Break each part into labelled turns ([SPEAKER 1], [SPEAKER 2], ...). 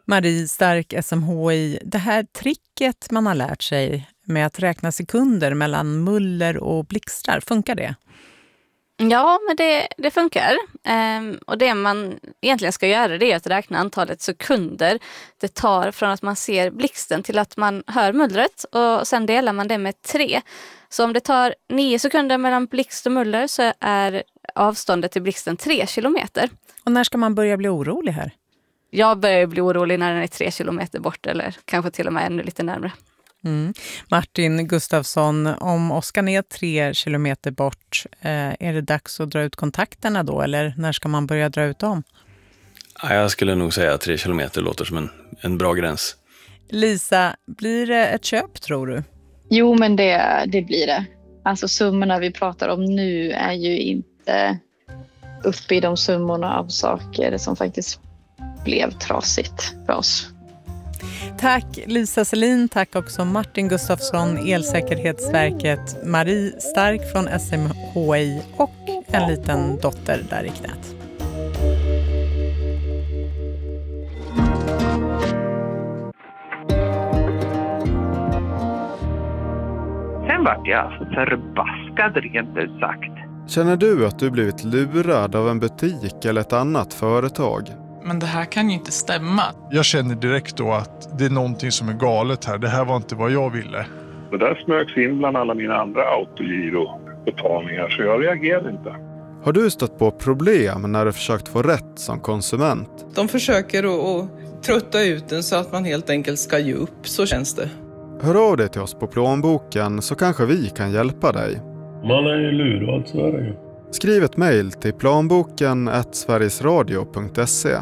[SPEAKER 1] Marie Stark, SMHI, det här tricket man har lärt sig med att räkna sekunder mellan muller och blixtrar, funkar det?
[SPEAKER 2] Ja, men det funkar. Och det man egentligen ska göra det är att räkna antalet sekunder det tar från att man ser blixten till att man hör mullret, och sen delar man det med 3. Så om det tar 9 sekunder mellan blixt och muller så är avståndet till blixten 3 kilometer.
[SPEAKER 1] Och när ska man börja bli orolig här?
[SPEAKER 2] Jag börjar bli orolig när den är 3 kilometer bort, eller kanske till och med ännu lite närmare.
[SPEAKER 1] Martin Gustafsson, om Oskar är 3 kilometer bort, är det dags att dra ut kontakterna då, eller när ska man börja dra ut dem?
[SPEAKER 3] Ja, jag skulle nog säga att 3 kilometer låter som en bra gräns.
[SPEAKER 1] Lisa, blir det ett köp tror du?
[SPEAKER 4] Jo, men det blir det. Alltså summorna vi pratar om nu är ju inte uppe i de summorna av saker som faktiskt blev trasigt för oss.
[SPEAKER 1] Tack Lisa Selin, tack också Martin Gustafsson, Elsäkerhetsverket, Marie Stark från SMHI och en liten dotter där i knät.
[SPEAKER 5] Sen vart jag förbaskad rent ut sagt.
[SPEAKER 6] Känner du att du blivit lurad av en butik eller ett annat företag?
[SPEAKER 7] Men det här kan ju inte stämma.
[SPEAKER 8] Jag känner direkt då att det är någonting som är galet här. Det här var inte vad jag ville.
[SPEAKER 9] Det där smögs in bland alla mina andra autogirobetalningar, så jag reagerade inte.
[SPEAKER 6] Har du stött på problem när du försökt få rätt som konsument?
[SPEAKER 7] De försöker att trötta ut den så att man helt enkelt ska ge upp, så känns det.
[SPEAKER 6] Hör av dig till oss på Plånboken så kanske vi kan hjälpa dig.
[SPEAKER 9] Man är ju lurad, så är det ju.
[SPEAKER 6] Skriv ett mejl till planboken@sverigesradio.se.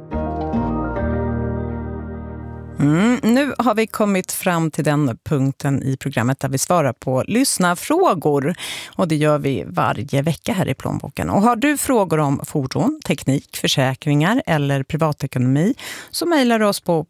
[SPEAKER 1] Nu har vi kommit fram till den punkten i programmet där vi svarar på lyssnarfrågor. Och det gör vi varje vecka här i Plånboken. Och har du frågor om fordon, teknik, försäkringar eller privatekonomi så mejlar du oss på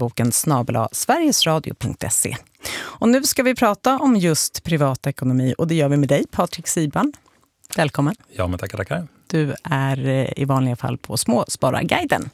[SPEAKER 1] planboken@sverigesradio.se. Och nu ska vi prata om just privatekonomi och det gör vi med dig, Patrik Siban. Välkommen.
[SPEAKER 10] Ja, men tackar.
[SPEAKER 1] Du är i vanliga fall på Småspararguiden.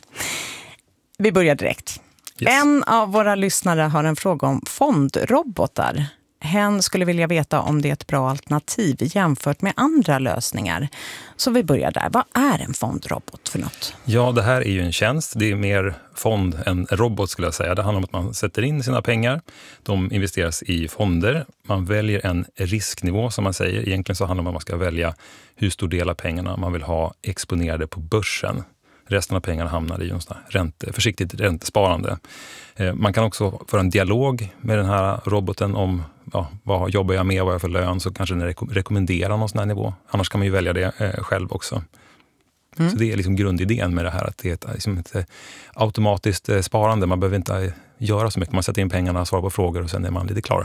[SPEAKER 1] Vi börjar direkt. Yes. En av våra lyssnare har en fråga om fondrobotar. Hen skulle vilja veta om det är ett bra alternativ jämfört med andra lösningar. Så vi börjar där. Vad är en fondrobot för något?
[SPEAKER 10] Ja, det här är ju en tjänst. Det är mer fond än robot skulle jag säga. Det handlar om att man sätter in sina pengar. De investeras i fonder. Man väljer en risknivå som man säger. Egentligen så handlar det om att man ska välja hur stor del av pengarna man vill ha exponerade på börsen. Resten av pengarna hamnar i försiktigt räntesparande. Man kan också föra en dialog med den här roboten om vad jobbar jag med, vad jag för lön, så kanske den rekommenderar någon sån här nivå. Annars kan man ju välja det själv också. Så det är liksom grundidén med det här, att det är ett automatiskt sparande. Man behöver inte göra så mycket. Man sätter in pengarna, svarar på frågor och sen är man lite klar.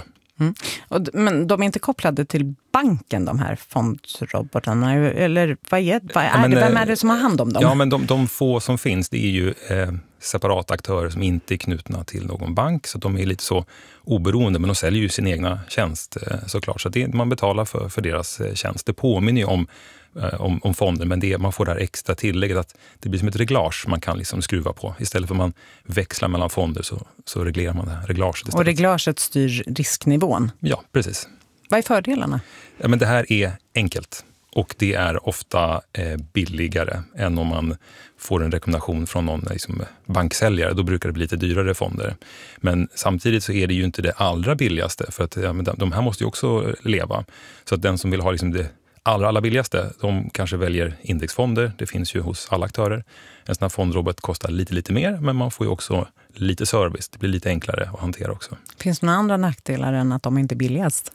[SPEAKER 1] Men de är inte kopplade till banken, de här fondrobotarna? Eller vem är det som har hand om dem?
[SPEAKER 10] Ja, men de få som finns, det är ju separata aktörer som inte är knutna till någon bank. Så de är lite så oberoende, men de säljer ju sin egna tjänst såklart. Så man betalar för deras tjänst. Det påminner ju om fonder, men man får det här extra tillägget att det blir som ett reglage man kan liksom skruva på. Istället för att man växlar mellan fonder så reglerar man det här reglaget istället.
[SPEAKER 1] Och reglaget styr risknivån?
[SPEAKER 10] Ja, precis.
[SPEAKER 1] Vad är fördelarna?
[SPEAKER 10] Ja, men det här är enkelt. Och det är ofta billigare än om man får en rekommendation från någon banksäljare. Då brukar det bli lite dyrare fonder. Men samtidigt så är det ju inte det allra billigaste. För att de här måste ju också leva. Så att den som vill ha det allra billigaste, de kanske väljer indexfonder. Det finns ju hos alla aktörer. En sån här fondrobot kostar lite mer, men man får ju också lite service. Det blir lite enklare att hantera också.
[SPEAKER 1] Finns det några andra nackdelar än att de inte är billigast?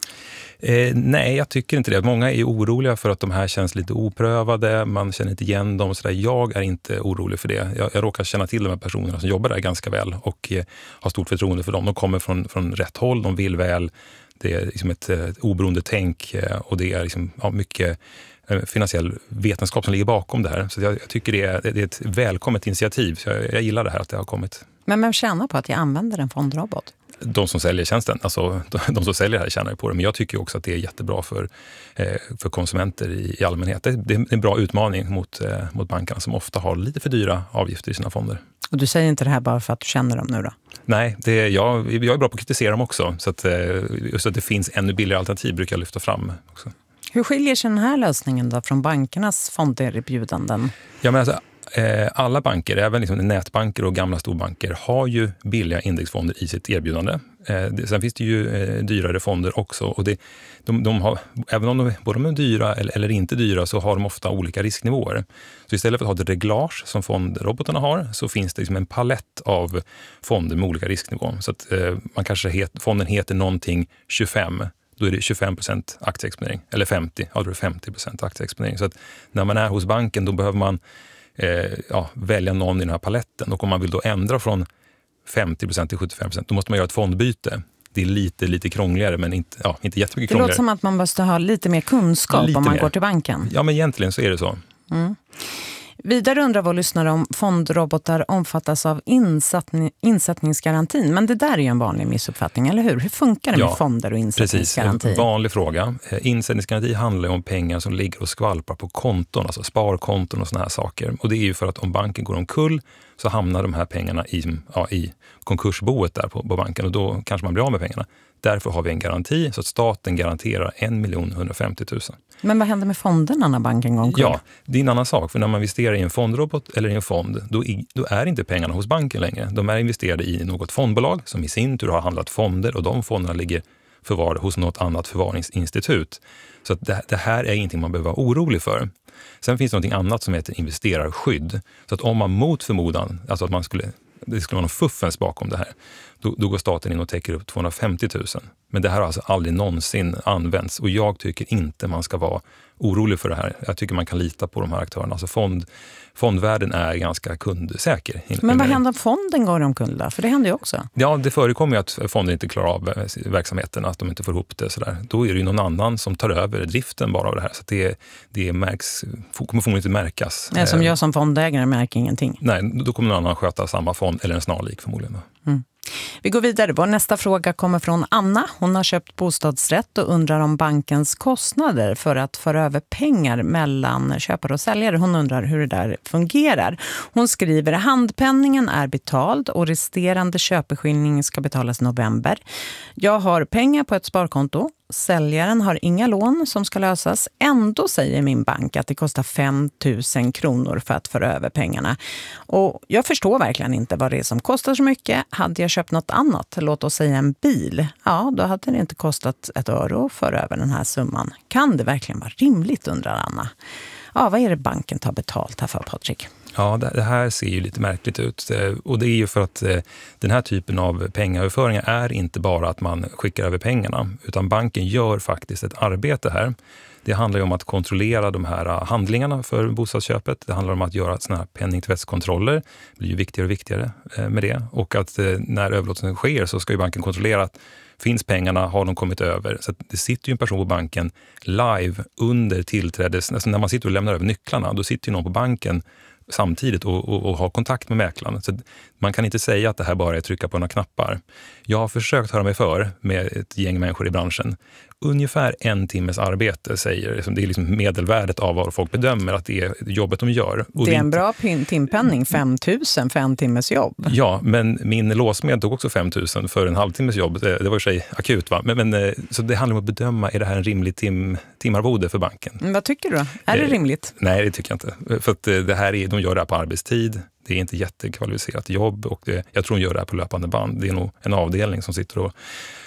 [SPEAKER 10] Nej, jag tycker inte det. Många är oroliga för att de här känns lite oprövade. Man känner inte igen dem. Så där. Jag är inte orolig för det. Jag råkar känna till de här personerna som jobbar där ganska väl och har stort förtroende för dem. De kommer från rätt håll, de vill väl. Det är liksom ett oberoende tänk och det är mycket finansiell vetenskap som ligger bakom det här. Så jag tycker det är ett välkommet initiativ. Så jag gillar det här att det har kommit.
[SPEAKER 1] Men vem tjänar på att jag använder en fondrobot?
[SPEAKER 10] De som säljer tjänsten, alltså de som säljer det här tjänar på det. Men jag tycker också att det är jättebra för konsumenter i allmänhet. Det är en bra utmaning mot bankerna som ofta har lite för dyra avgifter i sina fonder.
[SPEAKER 1] Och du säger inte det här bara för att du känner dem nu då?
[SPEAKER 10] Nej, jag är bra på att kritisera dem också. Så att, just att det finns ännu billigare alternativ brukar jag lyfta fram också.
[SPEAKER 1] Hur skiljer sig den här lösningen då från bankernas fonderbjudanden?
[SPEAKER 10] Ja, men alltså, alla banker, även liksom nätbanker och gamla storbanker, har ju billiga indexfonder i sitt erbjudande. Sen finns det ju dyrare fonder också. Och de har, även om de är dyra eller inte dyra, så har de ofta olika risknivåer. Så istället för att ha ett reglage som fondrobotarna har, så finns det liksom en palett av fonder med olika risknivåer. Så att man kanske fonden heter någonting 25. Då är det 25% aktieexponering. Eller 50%, ja då är det 50% aktieexponering. Så att när man är hos banken, då behöver man välja någon i den här paletten. Och om man vill då ändra från 50% till 75%, då måste man göra ett fondbyte. Det är lite krångligare, men inte jättemycket krångligare.
[SPEAKER 1] Det låter som att man måste ha lite mer kunskap om man går till banken.
[SPEAKER 10] Ja, men egentligen så är det så.
[SPEAKER 1] Mm. Vidare undrar vår lyssnare om fondrobotar omfattas av insättningsgarantin. Men det där är ju en vanlig missuppfattning, eller hur? Hur funkar det med fonder och insättningsgaranti?
[SPEAKER 10] Precis, en vanlig fråga. Insättningsgaranti handlar om pengar som ligger och skvalpar på konton, alltså sparkonton och såna här saker. Och det är ju för att om banken går omkull så hamnar de här pengarna i konkursboet där på banken, och då kanske man blir av med pengarna. Därför har vi en garanti, så att staten garanterar 1 150 000.
[SPEAKER 1] Men vad händer med fonderna när banken går omkull?
[SPEAKER 10] Ja, det är en annan sak. För när man investerar i en fondrobot eller i en fond, då är inte pengarna hos banken längre. De är investerade i något fondbolag som i sin tur har handlat fonder, och de fonderna ligger förvarade hos något annat förvaringsinstitut. Så att det här är ingenting man behöver vara orolig för. Sen finns det något annat som heter investerarskydd. Så att om man mot förmodan, alltså att det skulle vara någon fuffens bakom det här, då går staten in och täcker upp 250 000. Men det här har alltså aldrig någonsin använts, och jag tycker inte man ska vara orolig för det här. Jag tycker man kan lita på de här aktörerna. Alltså fondvärlden är ganska kundsäker.
[SPEAKER 1] Men vad händer om fonden går omkull då? För det händer ju också.
[SPEAKER 10] Ja, det förekommer ju att fonden inte klarar av verksamheten, att de inte får ihop det. Sådär. Då är det ju någon annan som tar över driften bara av det här. Så det kommer förmodligen inte märkas.
[SPEAKER 1] Nej, som jag som fondägare märker ingenting.
[SPEAKER 10] Nej, då kommer någon annan sköta samma fond, eller en snarlik förmodligen.
[SPEAKER 1] Mm. Vi går vidare. Vår nästa fråga kommer från Anna. Hon har köpt bostadsrätt och undrar om bankens kostnader för att föra över pengar mellan köpare och säljare. Hon undrar hur det där fungerar. Hon skriver: handpenningen är betald och resterande köpeskilling ska betalas i november. Jag har pengar på ett sparkonto. Säljaren har inga lån som ska lösas. Ändå säger min bank att det kostar 5 000 kronor för att föra över pengarna. Och jag förstår verkligen inte vad det är som kostar så mycket. Hade jag köpt något annat, låt oss säga en bil, ja då hade det inte kostat ett öre att föra över den här summan. Kan det verkligen vara rimligt, undrar Anna. Ja, vad är det banken tar betalt här för, Patrik?
[SPEAKER 10] Ja, det här ser ju lite märkligt ut. Och det är ju för att den här typen av pengaöverföringar är inte bara att man skickar över pengarna, utan banken gör faktiskt ett arbete här. Det handlar ju om att kontrollera de här handlingarna för bostadsköpet. Det handlar om att göra såna här penningtvättskontroller. Det blir ju viktigare och viktigare med det. Och att när överlåtelsen sker så ska ju banken kontrollera att finns pengarna, har de kommit över? Så att det sitter ju en person på banken live under tillträdes. Alltså när man sitter och lämnar över nycklarna, då sitter ju någon på banken samtidigt och ha kontakt med mäklaren. Så man kan inte säga att det här bara är att trycka på några knappar. Jag har försökt höra mig för med ett gäng människor i branschen. Ungefär 1 timmes arbete säger, det är liksom medelvärdet av vad folk bedömer att det är jobbet de gör. Och
[SPEAKER 1] det är en bra timpenning, 5 000 för 1 timmes jobb.
[SPEAKER 10] Ja, men min låsmed tog också 5 000 för en halvtimmes jobb. Det var i sig akut, va? Men så det handlar om att bedöma, är det här en rimlig timarvode för banken?
[SPEAKER 1] Vad tycker du då? Är det rimligt?
[SPEAKER 10] Nej, det tycker jag inte. För att de gör det här på arbetstid. Det är inte jättekvalificerat jobb, och jag tror de gör det här på löpande band. Det är nog en avdelning som sitter och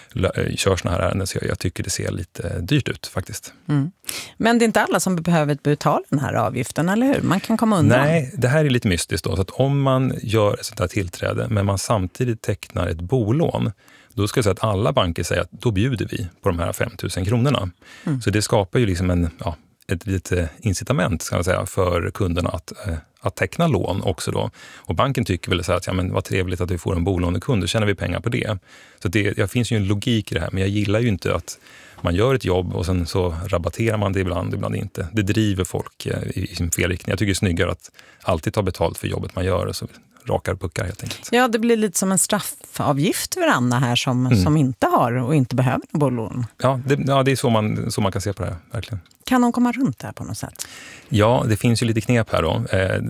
[SPEAKER 10] kör såna här ärenden, så jag tycker det ser lite dyrt ut faktiskt. Mm.
[SPEAKER 1] Men det är inte alla som behöver betala den här avgiften, eller hur? Man kan komma undan.
[SPEAKER 10] Nej, det här är lite mystiskt då. Så att om man gör ett sånt här tillträde, men man samtidigt tecknar ett bolån, då ska jag säga att alla banker säger att då bjuder vi på de här 5 000 kronorna. Mm. Så det skapar ju liksom ett litet incitament, ska man säga, för kunderna att teckna lån också då. Och banken tycker väl så här att ja, men vad trevligt att vi får en bolånekund, då tjänar vi pengar på det. Så det finns ju en logik i det här, men jag gillar ju inte att man gör ett jobb och sen så rabatterar man det ibland inte. Det driver folk i sin fel riktning. Jag tycker det är snyggare att alltid ta betalt för jobbet man gör, och så rakar puckar helt enkelt.
[SPEAKER 1] Ja, det blir lite som en straffavgift för Anna här som inte har och inte behöver en bolån.
[SPEAKER 10] Ja, det är så man kan se på det här, verkligen.
[SPEAKER 1] Kan de komma runt det här på något sätt?
[SPEAKER 10] Ja, det finns ju lite knep här då.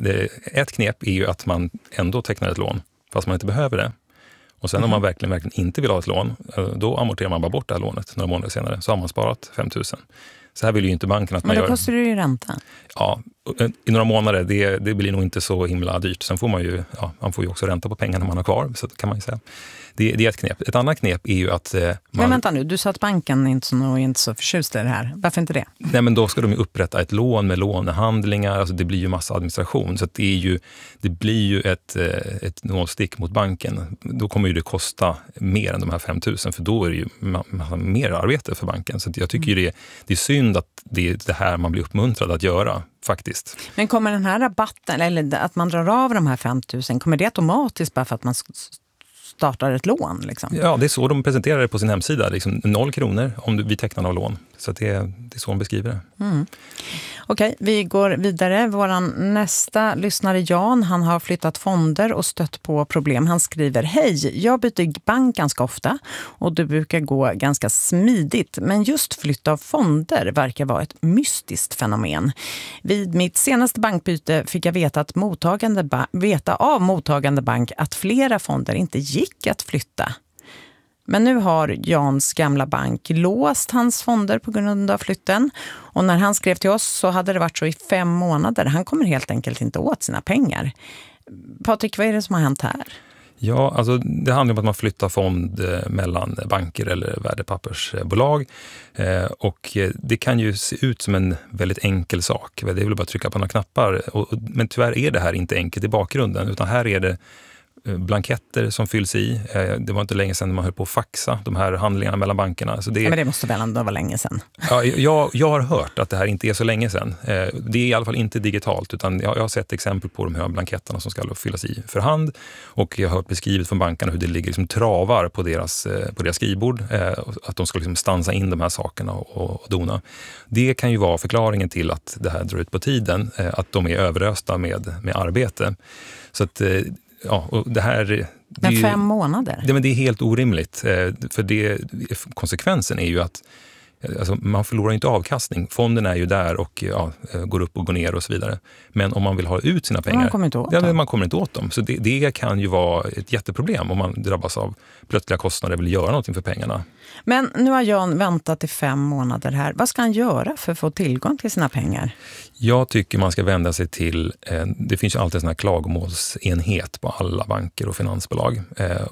[SPEAKER 10] ett knep är ju att man ändå tecknar ett lån fast man inte behöver det. Och sen om man verkligen inte vill ha ett lån, då amorterar man bara bort det här lånet några månader senare. Så har man sparat 5 000. Så här vill ju inte banken att man gör.
[SPEAKER 1] Men då kostar det ju ränta.
[SPEAKER 10] Ja, i några månader, det blir nog inte så himla dyrt. Sen får man ju, man får ju också ränta på pengarna man har kvar, så kan man ju säga. Det är ett knep. Ett annat knep är ju att...
[SPEAKER 1] Men vänta nu, du sa att banken inte så förtjust i det här. Varför inte det?
[SPEAKER 10] Nej, men då ska de ju upprätta ett lån med lånehandlingar. Alltså det blir ju massa administration. Så att det blir ju ett nålstick mot banken. Då kommer ju det kosta mer än de här 5 000. För då är det ju mer arbete för banken. Så att jag tycker ju det är synd att det är det här man blir uppmuntrad att göra. Faktiskt.
[SPEAKER 1] Men kommer den här rabatten, eller att man drar av de här 5 000, kommer det automatiskt bara för att man startar ett lån? Liksom?
[SPEAKER 10] Ja, det är så de presenterar det på sin hemsida. Liksom 0 kronor om vi tecknar av lån. Så det är så de beskriver det.
[SPEAKER 1] Mm. Okej, vi går vidare. Våran nästa lyssnare Jan, han har flyttat fonder och stött på problem. Han skriver: hej, jag byter bank ganska ofta och det brukar gå ganska smidigt. Men just flytt av fonder verkar vara ett mystiskt fenomen. Vid mitt senaste bankbyte fick jag veta av mottagande bank att flera fonder inte gick att flytta. Men nu har Jans gamla bank låst hans fonder på grund av flytten. Och när han skrev till oss så hade det varit så i 5 månader. Han kommer helt enkelt inte åt sina pengar. Patrik, vad är det som har hänt här?
[SPEAKER 10] Ja, alltså det handlar om att man flyttar fond mellan banker eller värdepappersbolag. Och det kan ju se ut som en väldigt enkel sak. Det är väl bara att trycka på några knappar. Men tyvärr är det här inte enkelt i bakgrunden, utan här är det blanketter som fylls i. Det var inte länge sedan man höll på att faxa de här handlingarna mellan bankerna. Så
[SPEAKER 1] men det måste väl ändå vara länge sedan?
[SPEAKER 10] Ja, jag har hört att det här inte är så länge sedan. Det är i alla fall inte digitalt, utan jag har sett exempel på de här blanketterna som ska fyllas i för hand. Och jag har hört beskrivet från bankerna hur det ligger liksom travar på deras skrivbord. Att de ska liksom stansa in de här sakerna och dona. Det kan ju vara förklaringen till att det här drar ut på tiden. Att de är överösta med arbete. Så att ja, och det här...
[SPEAKER 1] Men 5 månader?
[SPEAKER 10] Det är helt orimligt. För konsekvensen är ju att alltså, man förlorar inte avkastning. Fonden är ju där och går upp och går ner och så vidare. Men om man vill ha ut sina pengar...
[SPEAKER 1] Man kommer inte åt dem.
[SPEAKER 10] Man kommer inte åt dem. Så det kan ju vara ett jätteproblem om man drabbas av plötsliga kostnader och vill göra någonting för pengarna.
[SPEAKER 1] Men nu har Jan väntat i 5 månader här. Vad ska han göra för att få tillgång till sina pengar?
[SPEAKER 10] Jag tycker man ska vända sig till, det finns ju alltid en sån här klagomålsenhet på alla banker och finansbolag.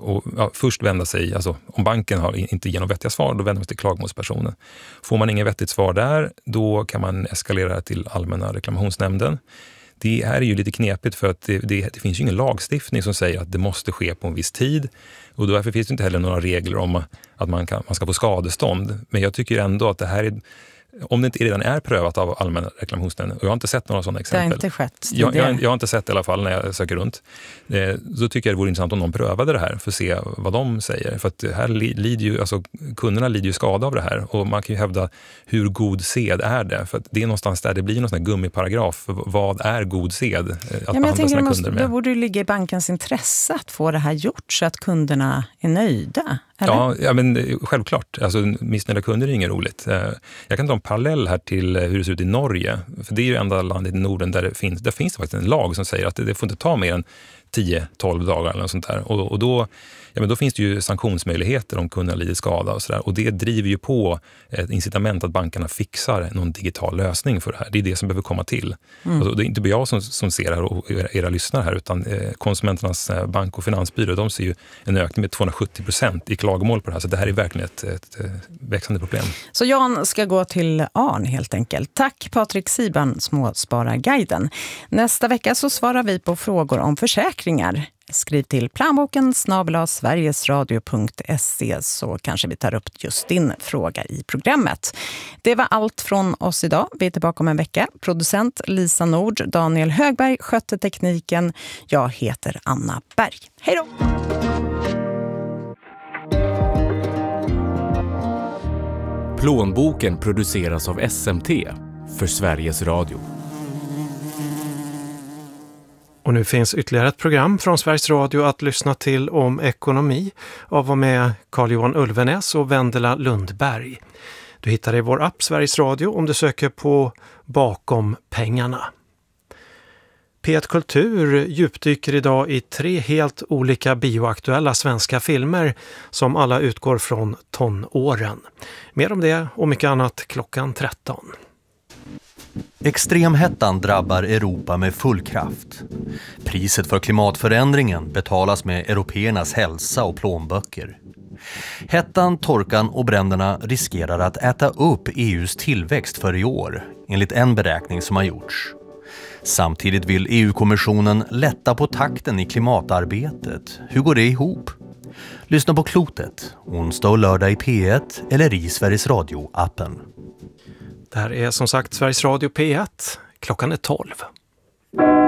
[SPEAKER 10] Först vända sig, alltså om banken inte ger något vettiga svar, då vänder man sig till klagomålspersonen. Får man ingen vettigt svar där, då kan man eskalera till Allmänna reklamationsnämnden. Det här är ju lite knepigt för att det finns ju ingen lagstiftning som säger att det måste ske på en viss tid. Och därför finns det inte heller några regler om att man ska få skadestånd. Men jag tycker ändå att det här är... Om det inte redan är prövat av Allmänna reklamationsnämnden, och jag har inte sett några sådana exempel.
[SPEAKER 1] Det har inte skett.
[SPEAKER 10] Jag har inte sett i alla fall när jag söker runt. Så tycker jag det vore intressant om någon prövade det här för att se vad de säger. För att här kunderna lider ju skada av det här. Och man kan ju hävda hur god sed är det. För att det är någonstans där det blir någon sån här gummiparagraf. För vad är god sed att behandla sina kunder med?
[SPEAKER 1] Det borde ju ligga i bankens intresse att få det här gjort så att kunderna är nöjda.
[SPEAKER 10] Ja, men självklart. Alltså, missnöjda kunder är inget roligt. Jag kan ta en parallell här till hur det ser ut i Norge. För det är ju enda landet i Norden där det finns faktiskt en lag som säger att det får inte ta mer än 10-12 dagar eller något sånt där. Och då finns det ju sanktionsmöjligheter om kunderna lider skada och sådär. Och det driver ju på ett incitament att bankerna fixar någon digital lösning för det här. Det är det som behöver komma till. Alltså, det är inte bara jag som ser det här och era lyssnare här, utan Konsumenternas bank- och finansbyrå, de ser ju en ökning med 270% i klagomål på det här. Så det här är verkligen ett växande problem.
[SPEAKER 1] Så Jan ska gå till Arn helt enkelt. Tack Patrik Siban, Småspararguiden. Nästa vecka så svarar vi på frågor om försäkringar. Skriv till planboken@sverigesradio.se så kanske vi tar upp just din fråga i programmet. Det var allt från oss idag. Vi är tillbaka om en vecka. Producent Lisa Nord, Daniel Högberg skötte tekniken. Jag heter Anna Berg. Hej då!
[SPEAKER 11] Plånboken produceras av SMT för Sveriges Radio.
[SPEAKER 12] Och nu finns ytterligare ett program från Sveriges Radio att lyssna till om ekonomi av och med Carl-Johan Ulvenäs och Vendela Lundberg. Du hittar det i vår app Sveriges Radio om du söker på Bakom pengarna. P1 Kultur djupdyker idag i 3 helt olika bioaktuella svenska filmer som alla utgår från tonåren. Mer om det och mycket annat klockan 13.
[SPEAKER 13] Extremhettan drabbar Europa med full kraft. Priset för klimatförändringen betalas med européernas hälsa och plånböcker. Hettan, torkan och bränderna riskerar att äta upp EUs tillväxt för i år, enligt en beräkning som har gjorts. Samtidigt vill EU-kommissionen lätta på takten i klimatarbetet. Hur går det ihop? Lyssna på Klotet, onsdag och lördag i P1 eller i Sveriges Radio-appen.
[SPEAKER 12] Det här är som sagt Sveriges Radio P1. Klockan är 12.